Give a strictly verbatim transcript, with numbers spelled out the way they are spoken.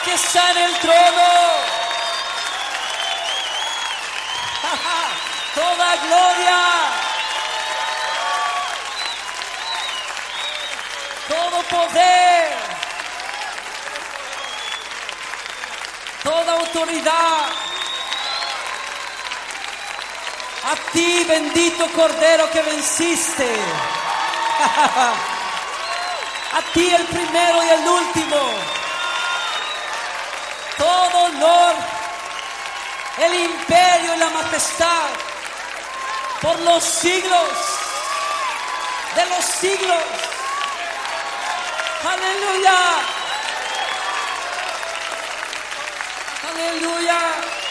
que está en el trono. Toda gloria, todo poder, toda autoridad, a ti, bendito Cordero que venciste. A ti el primero y el último. Todo honor, el imperio y la majestad por los siglos de los siglos. Aleluya. Aleluya.